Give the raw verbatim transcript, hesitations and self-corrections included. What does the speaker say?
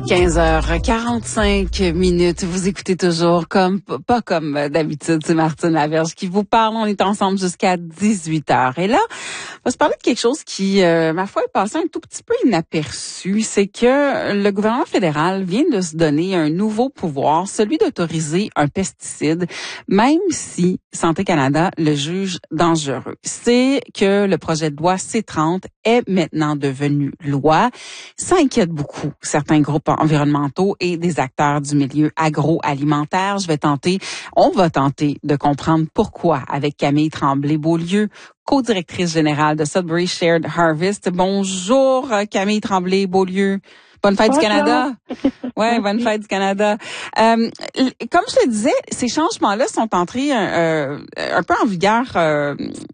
quinze heures quarante-cinq minutes. Vous écoutez toujours comme, pas comme d'habitude, c'est Martine Laverge qui vous parle. On est ensemble jusqu'à dix-huit heures. Et là, on va se parler de quelque chose qui, euh, ma foi, est passé un tout petit peu inaperçu. C'est que le gouvernement fédéral vient de se donner un nouveau pouvoir, celui d'autoriser un pesticide, même si Santé Canada le juge dangereux. C'est que le projet de loi C trente est maintenant devenu loi. Ça inquiète beaucoup certains groupes environnementaux et des acteurs du milieu agroalimentaire. Je vais tenter, on va tenter de comprendre pourquoi avec Camille Tremblay-Beaulieu, co-directrice générale de Sudbury Shared Harvest. Bonjour Camille Tremblay-Beaulieu. Bonne fête Bonjour. du Canada. Ouais, bonne fête du Canada. Euh, comme je le disais, ces changements-là sont entrés euh, un peu en vigueur euh,